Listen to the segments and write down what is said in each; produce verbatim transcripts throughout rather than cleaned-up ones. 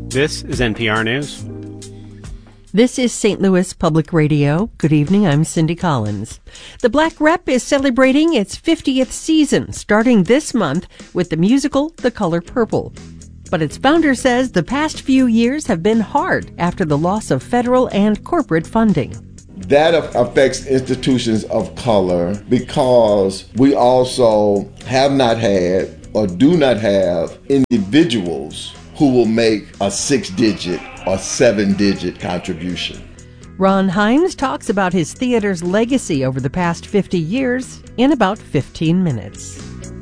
This is N P R News. This is Saint Louis Public Radio. Good evening, I'm Cindy Collins. The Black Rep is celebrating its fiftieth season, starting this month with the musical The Color Purple. But its founder says the past few years have been hard after the loss of federal and corporate funding. That affects institutions of color because we also have not had or do not have individuals who will make a six-digit or seven-digit contribution. Ron Hynes talks about his theater's legacy over the past fifty years in about fifteen minutes.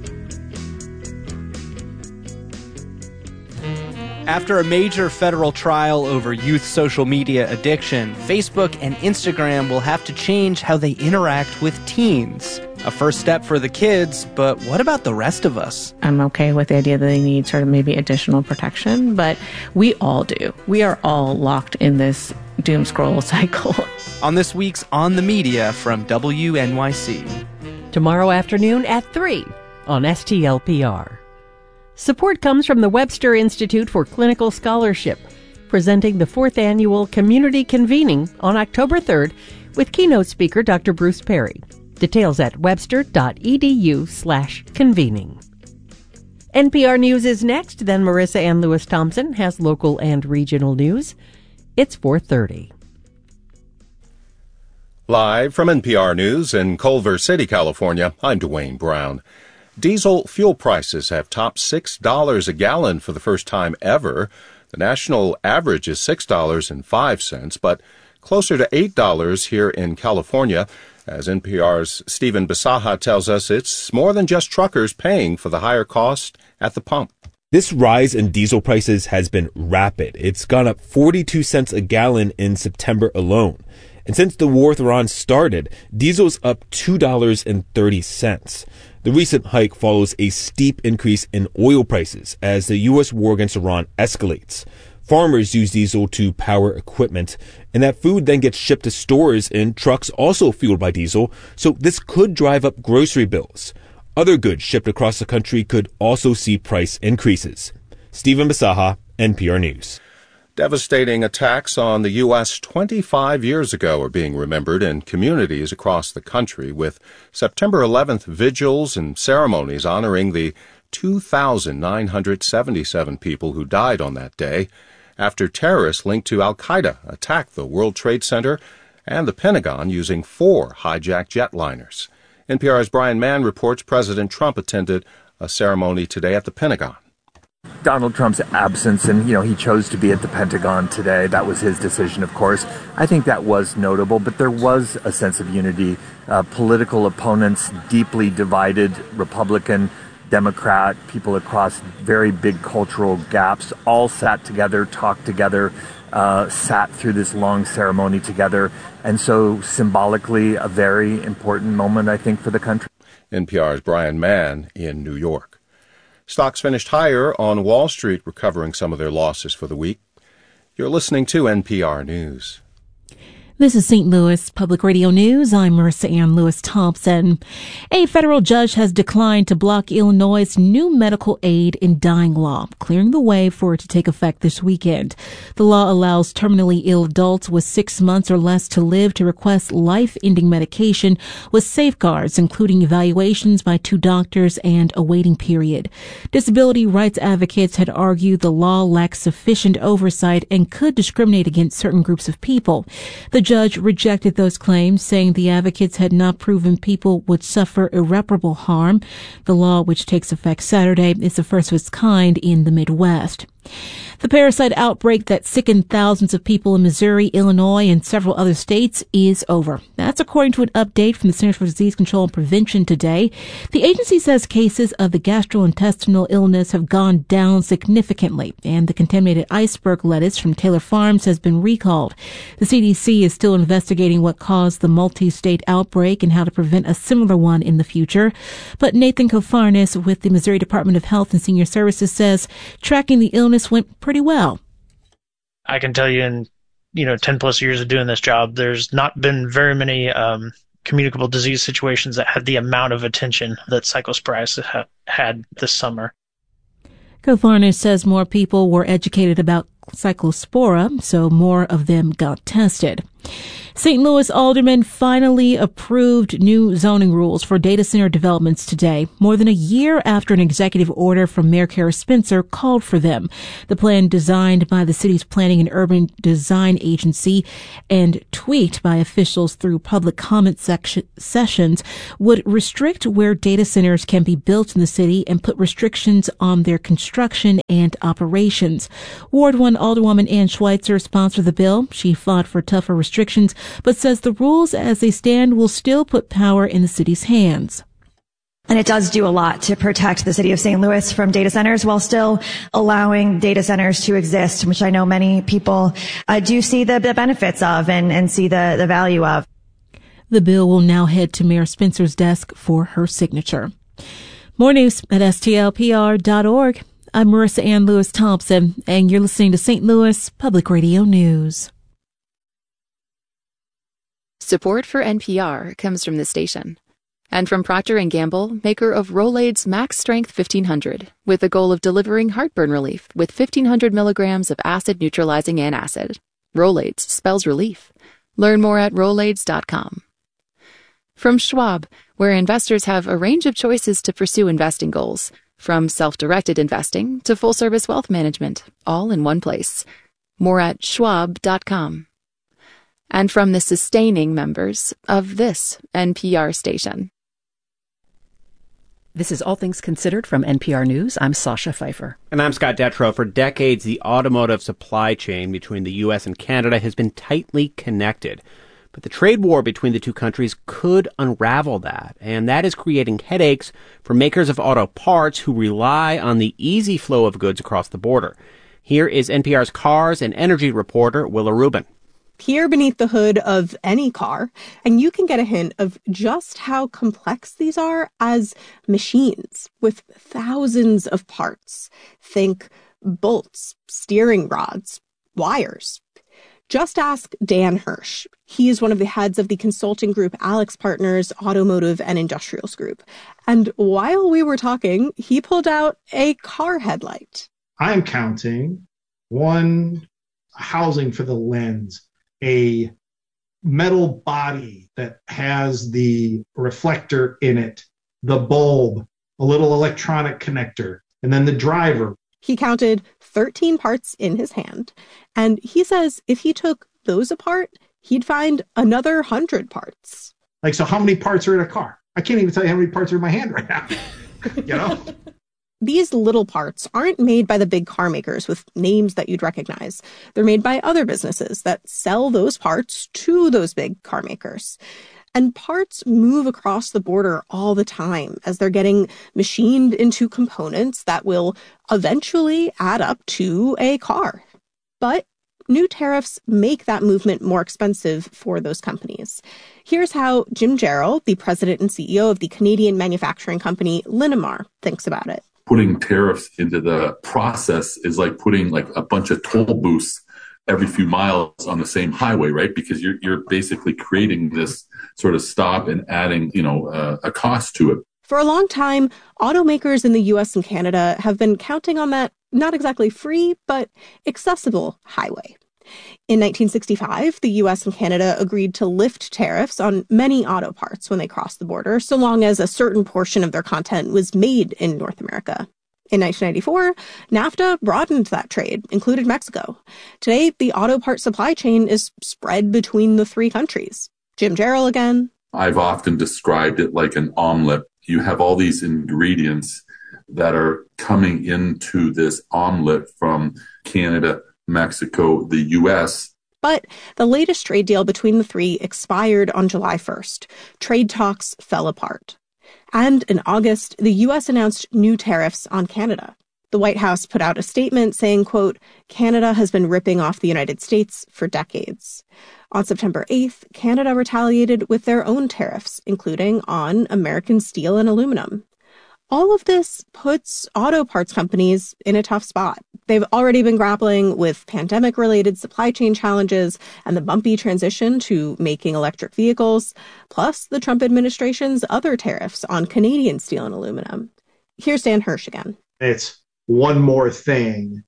After a major federal trial over youth social media addiction, Facebook and Instagram will have to change how they interact with teens. A first step for the kids, but what about the rest of us? I'm okay with the idea that they need sort of maybe additional protection, but we all do. We are all locked in this doom scroll cycle. On this week's On the Media from W N Y C. Tomorrow afternoon at three on S T L P R. Support comes from the Webster Institute for Clinical Scholarship, presenting the fourth annual Community Convening on October third with keynote speaker Doctor Bruce Perry. Details at webster.edu slash convening. N P R News is next, then Marissa Ann Lewis Thompson has local and regional news. It's four thirty. Live from N P R News in Culver City, California, I'm Dwayne Brown. Diesel fuel prices have topped six dollars a gallon for the first time ever. The national average is six dollars and five cents, but closer to eight dollars here in California. As N P R's Stephen Bisaha tells us, it's more than just truckers paying for the higher cost at the pump. This rise in diesel prices has been rapid. It's gone up forty-two cents a gallon in September alone. And since the war with Iran started, diesel's up two dollars and thirty cents. The recent hike follows a steep increase in oil prices as the U S war against Iran escalates. Farmers use diesel to power equipment, and that food then gets shipped to stores in trucks also fueled by diesel, so this could drive up grocery bills. Other goods shipped across the country could also see price increases. Stephen Bisaha, N P R News. Devastating attacks on the U S twenty-five years ago are being remembered in communities across the country, with September eleventh vigils and ceremonies honoring the two thousand nine hundred seventy-seven people who died on that day after terrorists linked to al-Qaeda attacked the World Trade Center and the Pentagon using four hijacked jetliners. N P R's Brian Mann reports President Trump attended a ceremony today at the Pentagon. Donald Trump's absence, and, you know, he chose to be at the Pentagon today. That was his decision, of course. I think that was notable, but there was a sense of unity. Uh, political opponents, deeply divided, Republican, Democrat, people across very big cultural gaps, all sat together, talked together, uh, sat through this long ceremony together. And so symbolically, a very important moment, I think, for the country. N P R's Brian Mann in New York. Stocks finished higher on Wall Street, recovering some of their losses for the week. You're listening to N P R News. This is Saint Louis Public Radio News. I'm Marissa Ann Lewis Thompson. A federal judge has declined to block Illinois' new medical aid in dying law, clearing the way for it to take effect this weekend. The law allows terminally ill adults with six months or less to live to request life-ending medication with safeguards, including evaluations by two doctors and a waiting period. Disability rights advocates had argued the law lacks sufficient oversight and could discriminate against certain groups of people. The judge rejected those claims, saying the advocates had not proven people would suffer irreparable harm. The law, which takes effect Saturday, is the first of its kind in the Midwest. The parasite outbreak that sickened thousands of people in Missouri, Illinois, and several other states is over. That's according to an update from the Center for Disease Control and Prevention today. The agency says cases of the gastrointestinal illness have gone down significantly, and the contaminated iceberg lettuce from Taylor Farms has been recalled. The C D C is still investigating what caused the multi-state outbreak and how to prevent a similar one in the future. But Nathan Kofarnis with the Missouri Department of Health and Senior Services says tracking the illness went pretty well. I can tell you in, you know, ten plus years of doing this job, there's not been very many um, communicable disease situations that had the amount of attention that cyclosporidis ha- had this summer. Kofarnis says more people were educated about cyclospora, so more of them got tested. Saint Louis aldermen finally approved new zoning rules for data center developments today, more than a year after an executive order from Mayor Kara Spencer called for them. The plan, designed by the city's Planning and Urban Design Agency and tweaked by officials through public comment section, sessions, would restrict where data centers can be built in the city and put restrictions on their construction and operations. Ward one Alderwoman Ann Schweitzer sponsored the bill. She fought for tougher restrictions, but says the rules as they stand will still put power in the city's hands. And it does do a lot to protect the city of Saint Louis from data centers while still allowing data centers to exist, which I know many people uh, do see the, the benefits of and, and see the, the value of. The bill will now head to Mayor Spencer's desk for her signature. More news at S T L P R dot org. I'm Marissa Ann Lewis Thompson, and you're listening to Saint Louis Public Radio News. Support for N P R comes from the station and from Procter and Gamble, maker of Rolaids Max Strength fifteen hundred, with the goal of delivering heartburn relief with fifteen hundred milligrams of acid-neutralizing antacid. Rolaids spells relief. Learn more at rolaids dot com. From Schwab, where investors have a range of choices to pursue investing goals, from self-directed investing to full-service wealth management, all in one place. More at schwab dot com. And from the sustaining members of this N P R station. This is All Things Considered from N P R News. I'm Sasha Pfeiffer. And I'm Scott Detrow. For decades, the automotive supply chain between the U S and Canada has been tightly connected. But the trade war between the two countries could unravel that, and that is creating headaches for makers of auto parts who rely on the easy flow of goods across the border. Here is N P R's cars and energy reporter, Willa Rubin. Peer beneath the hood of any car, and you can get a hint of just how complex these are as machines with thousands of parts. Think bolts, steering rods, wires. Just ask Dan Hirsch. He is one of the heads of the consulting group AlixPartners Automotive and Industrials Group. And while we were talking, he pulled out a car headlight. I'm counting one housing for the lens, a metal body that has the reflector in it, the bulb, a little electronic connector, and then the driver. He counted thirteen parts in his hand, and he says if he took those apart, he'd find another one hundred parts. Like, so how many parts are in a car? I can't even tell you how many parts are in my hand right now. You know? These little parts aren't made by the big car makers with names that you'd recognize. They're made by other businesses that sell those parts to those big car makers. And parts move across the border all the time as they're getting machined into components that will eventually add up to a car. But new tariffs make that movement more expensive for those companies. Here's how Jim Jarrell, the president and C E O of the Canadian manufacturing company Linamar, thinks about it. Putting tariffs into the process is like putting like a bunch of toll booths every few miles on the same highway, right? Because you're you're basically creating this sort of stop and adding, you know, uh, a cost to it. For a long time, automakers in the U S and Canada have been counting on that not exactly free, but accessible highway. In nineteen sixty-five, the U S and Canada agreed to lift tariffs on many auto parts when they crossed the border, so long as a certain portion of their content was made in North America. In nineteen ninety-four, NAFTA broadened that trade, included Mexico. Today, the auto part supply chain is spread between the three countries. Jim Jarrell again. I've often described it like an omelet. You have all these ingredients that are coming into this omelet from Canada, Mexico, the U S. But the latest trade deal between the three expired on July first. Trade talks fell apart. And in August, the U S announced new tariffs on Canada. The White House put out a statement saying, quote, Canada has been ripping off the United States for decades. On September eighth, Canada retaliated with their own tariffs, including on American steel and aluminum. All of this puts auto parts companies in a tough spot. They've already been grappling with pandemic-related supply chain challenges and the bumpy transition to making electric vehicles, plus the Trump administration's other tariffs on Canadian steel and aluminum. Here's Dan Hirsch again. It's one more thing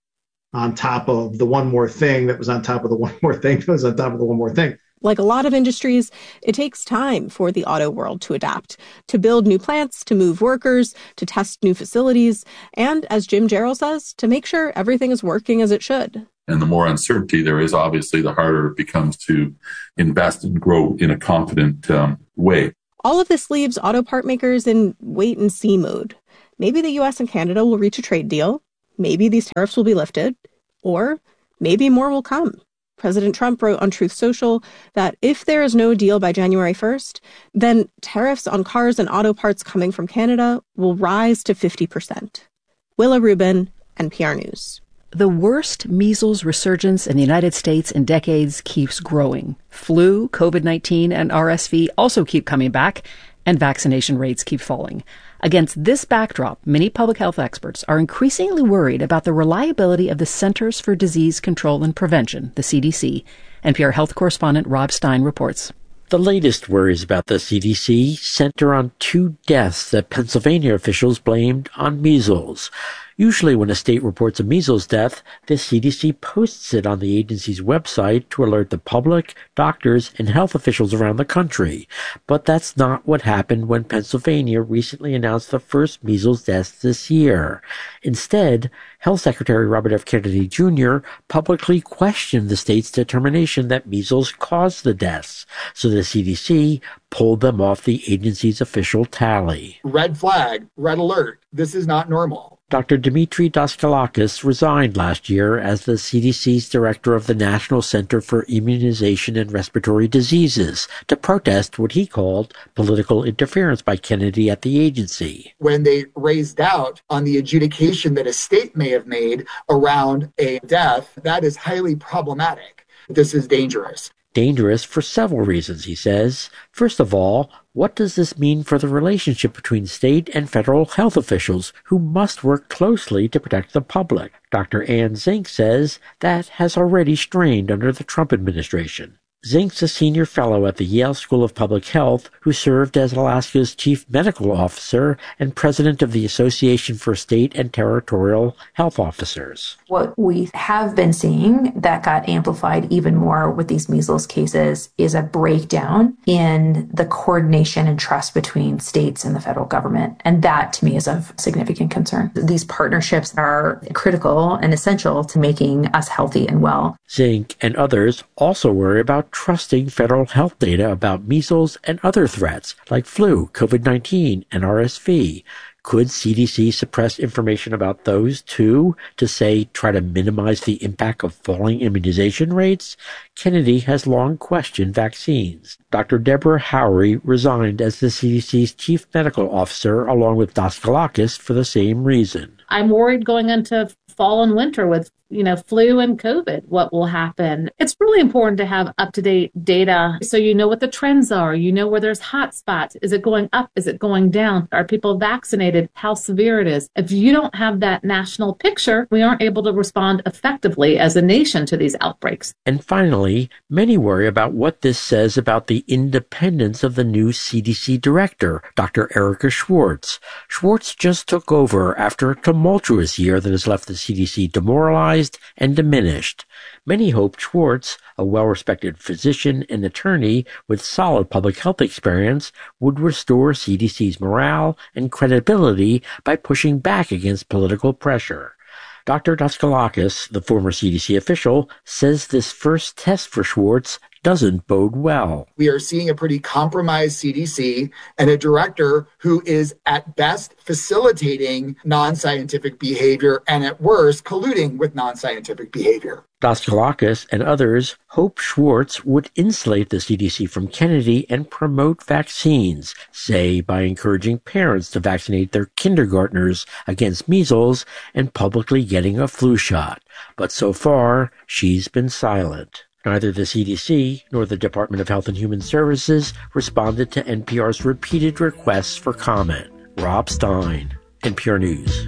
on top of the one more thing that was on top of the one more thing that was on top of the one more thing. Like a lot of industries, it takes time for the auto world to adapt, to build new plants, to move workers, to test new facilities, and, as Jim Jarrell says, to make sure everything is working as it should. And the more uncertainty there is, obviously, the harder it becomes to invest and grow in a confident um, way. All of this leaves auto part makers in wait-and-see mode. Maybe the U S and Canada will reach a trade deal, maybe these tariffs will be lifted, or maybe more will come. President Trump wrote on Truth Social that if there is no deal by January first, then tariffs on cars and auto parts coming from Canada will rise to fifty percent. Willa Rubin, N P R News. The worst measles resurgence in the United States in decades keeps growing. Flu, COVID nineteen, and R S V also keep coming back, and vaccination rates keep falling. Against this backdrop, many public health experts are increasingly worried about the reliability of the Centers for Disease Control and Prevention, the C D C. N P R health correspondent Rob Stein reports. The latest worries about the C D C center on two deaths that Pennsylvania officials blamed on measles. Usually when a state reports a measles death, the C D C posts it on the agency's website to alert the public, doctors, and health officials around the country. But that's not what happened when Pennsylvania recently announced the first measles deaths this year. Instead, Health Secretary Robert F. Kennedy Junior publicly questioned the state's determination that measles caused the deaths, so the C D C pulled them off the agency's official tally. Red flag, red alert. This is not normal. Doctor Dimitri Daskalakis resigned last year as the C D C's director of the National Center for Immunization and Respiratory Diseases to protest what he called political interference by Kennedy at the agency. When they raised doubt on the adjudication that a state may have made around a death, that is highly problematic. This is dangerous. Dangerous for several reasons, he says. First of all, what does this mean for the relationship between state and federal health officials who must work closely to protect the public? Doctor Ann Zink says that has already strained under the Trump administration. Zink's a senior fellow at the Yale School of Public Health who served as Alaska's chief medical officer and president of the Association for State and Territorial Health Officers. What we have been seeing that got amplified even more with these measles cases is a breakdown in the coordination and trust between states and the federal government. And that, to me, is of significant concern. These partnerships are critical and essential to making us healthy and well. Zink and others also worry about trusting federal health data about measles and other threats like flu, COVID nineteen, and R S V. Could C D C suppress information about those too to, say, try to minimize the impact of falling immunization rates? Kennedy has long questioned vaccines. Doctor Deborah Howery resigned as the C D C's chief medical officer along with Daskalakis for the same reason. I'm worried going into fall and winter with, you know, flu and COVID, what will happen. It's really important to have up-to-date data so you know what the trends are. You know where there's hot spots. Is it going up? Is it going down? Are people vaccinated? How severe it is? If you don't have that national picture, we aren't able to respond effectively as a nation to these outbreaks. And finally, many worry about what this says about the independence of the new C D C director, Doctor Erica Schwartz. Schwartz just took over after a tumultuous year that has left the C D C demoralized and diminished. Many hoped Schwartz, a well-respected physician and attorney with solid public health experience, would restore C D C's morale and credibility by pushing back against political pressure. Doctor Daskalakis, the former C D C official, says this first test for Schwartz doesn't bode well. We are seeing a pretty compromised C D C and a director who is at best facilitating non-scientific behavior and at worst colluding with non-scientific behavior. Daskalakis and others hope Schwartz would insulate the C D C from Kennedy and promote vaccines, say by encouraging parents to vaccinate their kindergartners against measles and publicly getting a flu shot. But so far, she's been silent. Neither the C D C nor the Department of Health and Human Services responded to N P R's repeated requests for comment. Rob Stein, N P R News.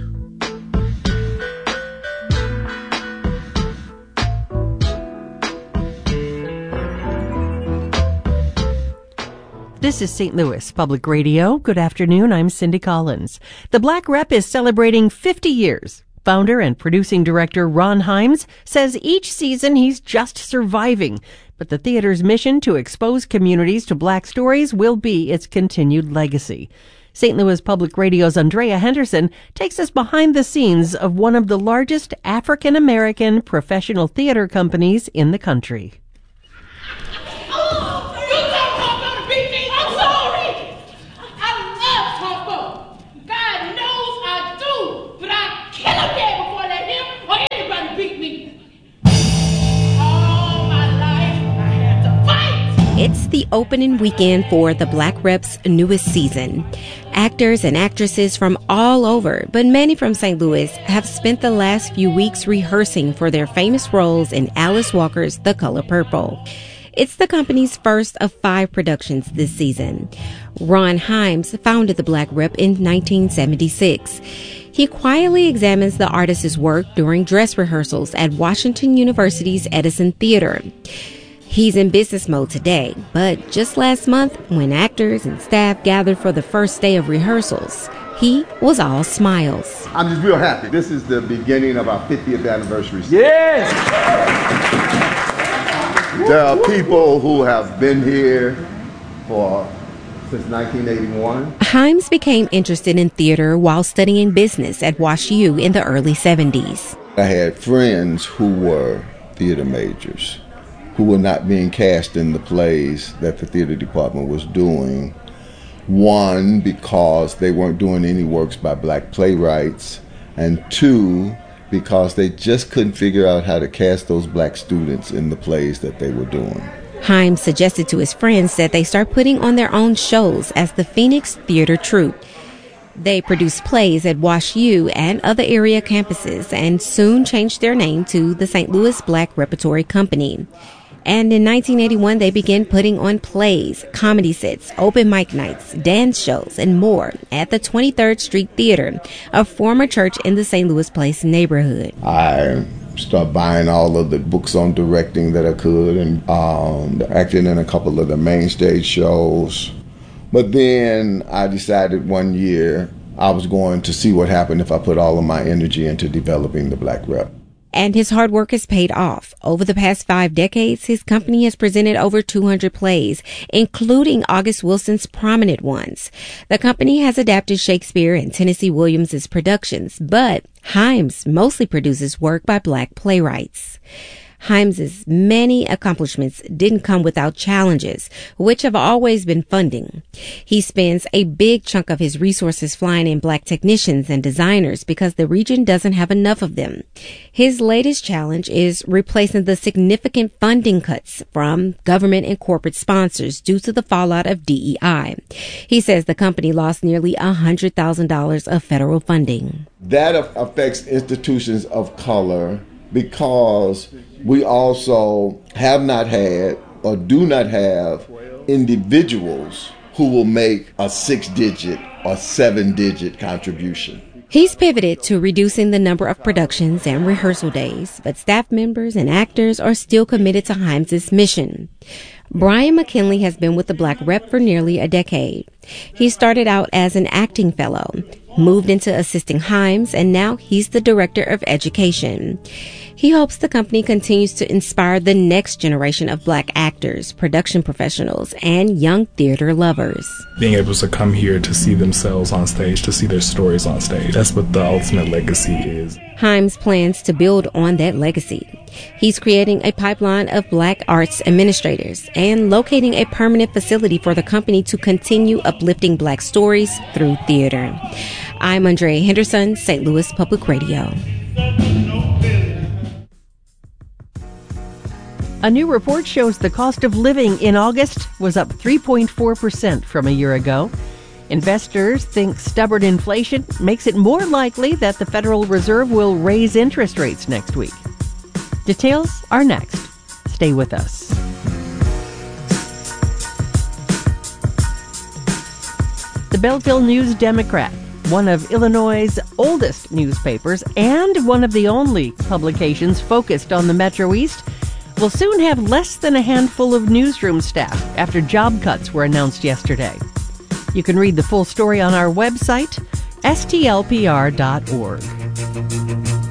This is Saint Louis Public Radio. Good afternoon. I'm Cindy Collins. The Black Rep is celebrating fifty years. Founder and producing director Ron Himes says each season he's just surviving, but the theater's mission to expose communities to Black stories will be its continued legacy. Saint Louis Public Radio's Andrea Henderson takes us behind the scenes of one of the largest African-American professional theater companies in the country. It's the opening weekend for the Black Rep's newest season. Actors and actresses from all over, but many from Saint Louis, have spent the last few weeks rehearsing for their famous roles in Alice Walker's The Color Purple. It's the company's first of five productions this season. Ron Himes founded the Black Rep in nineteen seventy-six. He quietly examines the artist's work during dress rehearsals at Washington University's Edison Theater. He's in business mode today, but just last month, when actors and staff gathered for the first day of rehearsals, he was all smiles. I'm just real happy. This is the beginning of our fiftieth anniversary. Yes! There are people who have been here for since nineteen eighty-one. Himes became interested in theater while studying business at Wash U in the early seventies. I had friends who were theater majors, who were not being cast in the plays that the theater department was doing. One, because they weren't doing any works by Black playwrights, and two, because they just couldn't figure out how to cast those Black students in the plays that they were doing. Himes suggested to his friends that they start putting on their own shows as the Phoenix Theater Troupe. They produced plays at Wash U and other area campuses and soon changed their name to the Saint Louis Black Repertory Company. And in nineteen eighty-one, they began putting on plays, comedy sets, open mic nights, dance shows, and more at the twenty-third Street Theater, a former church in the Saint Louis Place neighborhood. I started buying all of the books on directing that I could and um, acting in a couple of the main stage shows. But then I decided one year I was going to see what happened if I put all of my energy into developing the Black Rep. And his hard work has paid off. Over the past five decades, his company has presented over two hundred plays, including August Wilson's prominent ones. The company has adapted Shakespeare and Tennessee Williams' productions, but Himes mostly produces work by Black playwrights. Himes' many accomplishments didn't come without challenges, which have always been funding. He spends a big chunk of his resources flying in Black technicians and designers because the region doesn't have enough of them. His latest challenge is replacing the significant funding cuts from government and corporate sponsors due to the fallout of D E I. He says the company lost nearly one hundred thousand dollars of federal funding. That affects institutions of color because we also have not had or do not have individuals who will make a six-digit or seven-digit contribution. He's pivoted to reducing the number of productions and rehearsal days, but staff members and actors are still committed to Himes' mission. Brian McKinley has been with the Black Rep for nearly a decade. He started out as an acting fellow, moved into assisting Himes, and now he's the director of education. He hopes the company continues to inspire the next generation of Black actors, production professionals, and young theater lovers. Being able to come here to see themselves on stage, to see their stories on stage, that's what the ultimate legacy is. Himes plans to build on that legacy. He's creating a pipeline of Black arts administrators and locating a permanent facility for the company to continue uplifting Black stories through theater. I'm Andrea Henderson, Saint Louis Public Radio. A new report shows the cost of living in August was up three point four percent from a year ago. Investors think stubborn inflation makes it more likely that the Federal Reserve will raise interest rates next week. Details are next. Stay with us. The Belleville News-Democrat, one of Illinois' oldest newspapers and one of the only publications focused on the Metro East, will soon have less than a handful of newsroom staff after job cuts were announced yesterday. You can read the full story on our website, S T L P R dot org.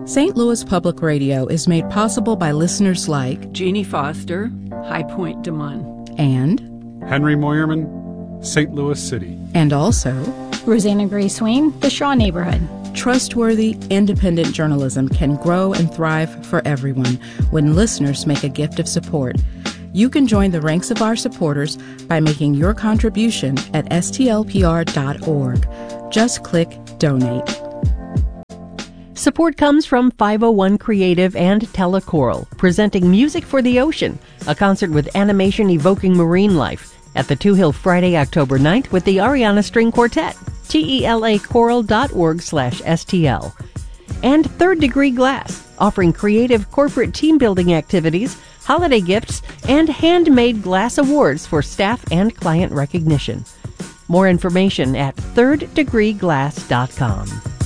Saint Louis Public Radio is made possible by listeners like Jeannie Foster, High Point Des Moines, and Henry Moyerman, Saint Louis City, and also Rosanna Gray Swain, the Shaw Neighborhood. Trustworthy, independent journalism can grow and thrive for everyone when listeners make a gift of support. You can join the ranks of our supporters by making your contribution at S T L P R dot org. Just click Donate. Support comes from five oh one Creative and Telechoral, presenting Music for the Ocean, a concert with animation evoking marine life, at the Two Hill Friday, October ninth with the Ariana String Quartet. T E L A choral dot org slash S T L. And Third Degree Glass, offering creative corporate team building activities, holiday gifts, and handmade glass awards for staff and client recognition. More information at third degree glass dot com.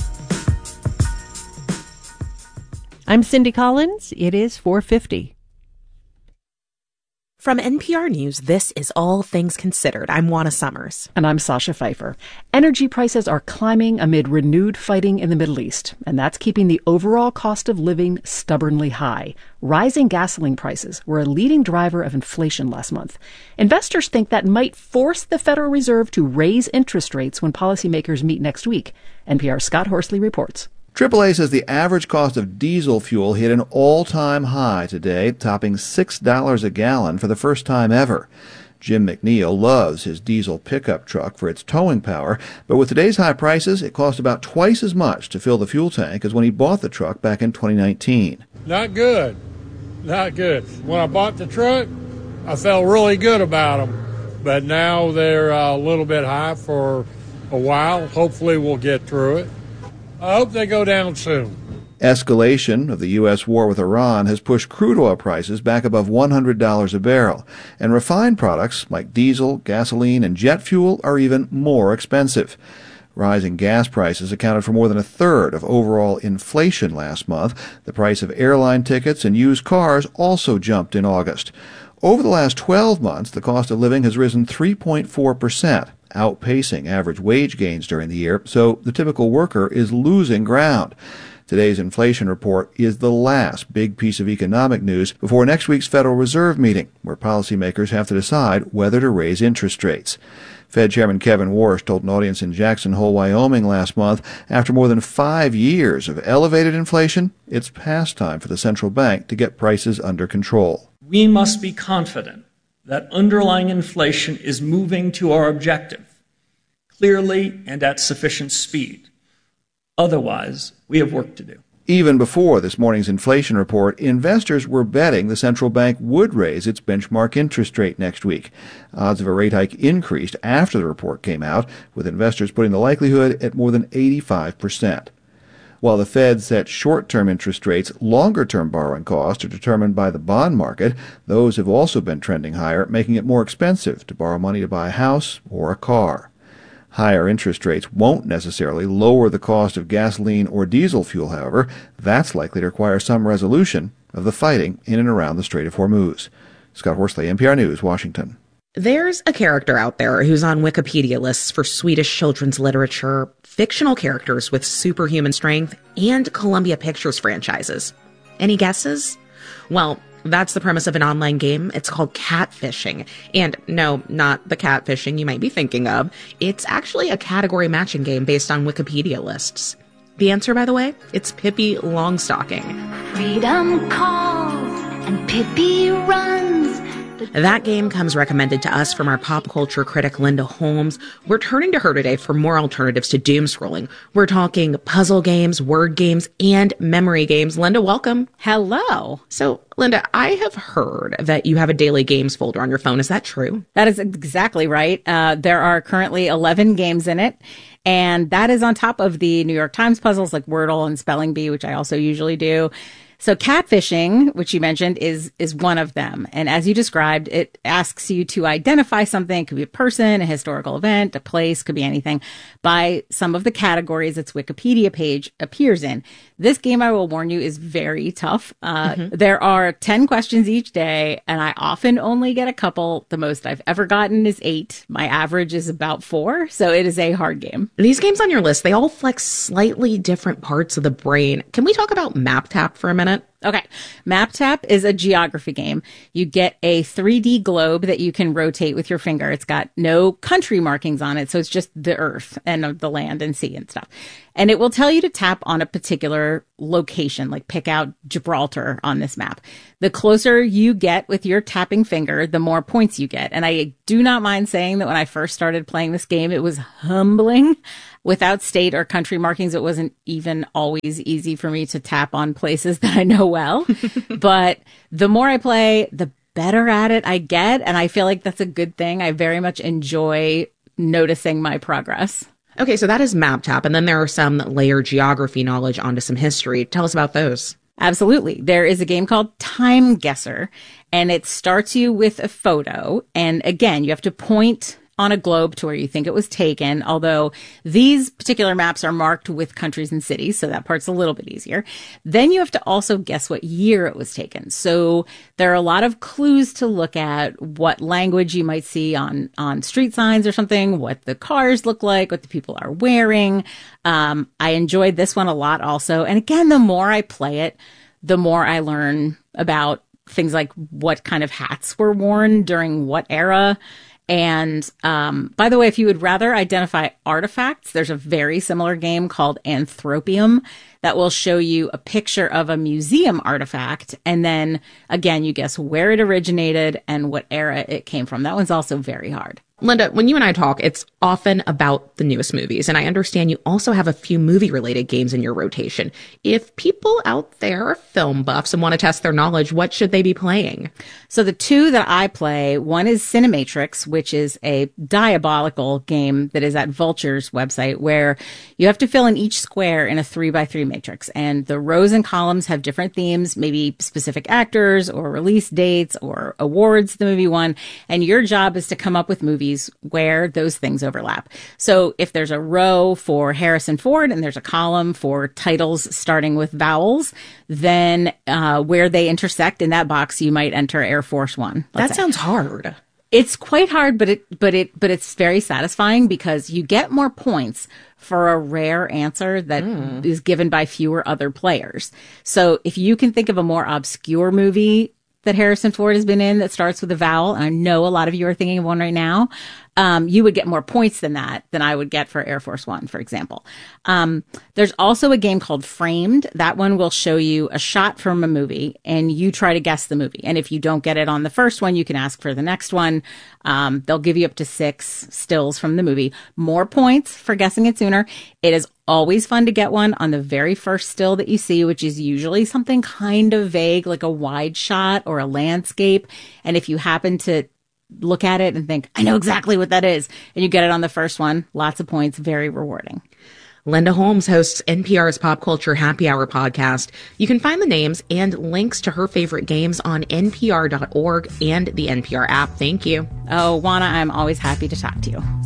I'm Cindy Collins. It is four fifty. From N P R News, this is All Things Considered. I'm Juana Summers. And I'm Sasha Pfeiffer. Energy prices are climbing amid renewed fighting in the Middle East, and that's keeping the overall cost of living stubbornly high. Rising gasoline prices were a leading driver of inflation last month. Investors think that might force the Federal Reserve to raise interest rates when policymakers meet next week. N P R's Scott Horsley reports. triple A says the average cost of diesel fuel hit an all-time high today, topping six dollars a gallon for the first time ever. Jim McNeil loves his diesel pickup truck for its towing power, but with today's high prices, it costs about twice as much to fill the fuel tank as when he bought the truck back in twenty nineteen. Not good. Not good. When I bought the truck, I felt really good about them, but now they're a little bit high for a while. Hopefully we'll get through it. I hope they go down soon. Escalation of the U S war with Iran has pushed crude oil prices back above one hundred dollars a barrel, and refined products like diesel, gasoline, and jet fuel are even more expensive. Rising gas prices accounted for more than a third of overall inflation last month. The price of airline tickets and used cars also jumped in August. Over the last twelve months, the cost of living has risen three point four percent. Outpacing average wage gains during the year, so the typical worker is losing ground. Today's inflation report is the last big piece of economic news before next week's Federal Reserve meeting, where policymakers have to decide whether to raise interest rates. Fed Chairman Kevin Warsh told an audience in Jackson Hole, Wyoming last month, after more than five years of elevated inflation, it's past time for the central bank to get prices under control. We must be confident that underlying inflation is moving to our objective, clearly and at sufficient speed. Otherwise, we have work to do. Even before this morning's inflation report, investors were betting the central bank would raise its benchmark interest rate next week. Odds of a rate hike increased after the report came out, with investors putting the likelihood at more than eighty-five percent. While the Fed sets short-term interest rates, longer-term borrowing costs are determined by the bond market. Those have also been trending higher, making it more expensive to borrow money to buy a house or a car. Higher interest rates won't necessarily lower the cost of gasoline or diesel fuel, however. That's likely to require some resolution of the fighting in and around the Strait of Hormuz. Scott Horsley, N P R News, Washington. There's a character out there who's on Wikipedia lists for Swedish children's literature, fictional characters with superhuman strength, and Columbia Pictures franchises. Any guesses? Well, that's the premise of an online game. It's called Catfishing. And no, not the catfishing you might be thinking of. It's actually a category matching game based on Wikipedia lists. The answer, by the way, it's Pippi Longstocking. Freedom calls and Pippi runs. That game comes recommended to us from our pop culture critic Linda Holmes. We're turning to her today for more alternatives to doom scrolling. We're talking puzzle games, word games, and memory games. Linda, welcome. Hello. So, Linda, I have heard that you have a daily games folder on your phone. Is that true? That is exactly right. Uh, there are currently eleven games in it. And that is on top of the New York Times puzzles like Wordle and Spelling Bee, which I also usually do. So catfishing, which you mentioned, is is one of them. And as you described, it asks you to identify something. It could be a person, a historical event, a place, could be anything, by some of the categories its Wikipedia page appears in. This game, I will warn you, is very tough. Uh, Mm-hmm. There are ten questions each day, and I often only get a couple. The most I've ever gotten is eight. My average is about four, so it is a hard game. These games on your list, they all flex slightly different parts of the brain. Can we talk about MapTap for a minute? Okay. MapTap is a geography game. You get a three D globe that you can rotate with your finger. It's got no country markings on it, so it's just the earth and the land and sea and stuff. And it will tell you to tap on a particular location, like pick out Gibraltar on this map. The closer you get with your tapping finger, the more points you get. And I do not mind saying that when I first started playing this game, it was humbling. Without state or country markings, it wasn't even always easy for me to tap on places that I know well. But the more I play, the better at it I get. And I feel like that's a good thing. I very much enjoy noticing my progress. Okay, so that is MapTap. And then there are some that layer geography knowledge onto some history. Tell us about those. Absolutely. There is a game called Time Guesser, and it starts you with a photo. And again, you have to point on a globe to where you think it was taken, although these particular maps are marked with countries and cities, so that part's a little bit easier. Then you have to also guess what year it was taken. So there are a lot of clues to look at, what language you might see on, on street signs or something, what the cars look like, what the people are wearing. Um, I enjoyed this one a lot also. And again, the more I play it, the more I learn about things like what kind of hats were worn during what era. And um, by the way, if you would rather identify artifacts, there's a very similar game called Anthropium that will show you a picture of a museum artifact. And then again, you guess where it originated and what era it came from. That one's also very hard. Linda, when you and I talk, it's often about the newest movies, and I understand you also have a few movie-related games in your rotation. If people out there are film buffs and want to test their knowledge, what should they be playing? So the two that I play, one is Cinematrix, which is a diabolical game that is at Vulture's website, where you have to fill in each square in a three by three matrix, and the rows and columns have different themes, maybe specific actors or release dates or awards the movie won, and your job is to come up with movies where those things overlap. So if there's a row for Harrison Ford and there's a column for titles starting with vowels, then uh, where they intersect in that box, you might enter Air Force One. That say. sounds hard. It's quite hard, but it, but it, but it's very satisfying because you get more points for a rare answer that mm. is given by fewer other players. So if you can think of a more obscure movie that Harrison Ford has been in that starts with a vowel, and I know a lot of you are thinking of one right now, um, you would get more points than that than I would get for Air Force One, for example. Um, there's also a game called Framed. That one will show you a shot from a movie, and you try to guess the movie. And if you don't get it on the first one, you can ask for the next one. Um, they'll give you up to six stills from the movie. More points for guessing it sooner. It is always fun to get one on the very first still that you see, which is usually something kind of vague, like a wide shot or a landscape. And if you happen to look at it and think, I know exactly what that is, and you get it on the first one, lots of points, very rewarding. Linda Holmes hosts N P R's Pop Culture Happy Hour podcast. You can find the names and links to her favorite games on N P R dot org and the N P R app. Thank you. Oh, Juana, I'm always happy to talk to you.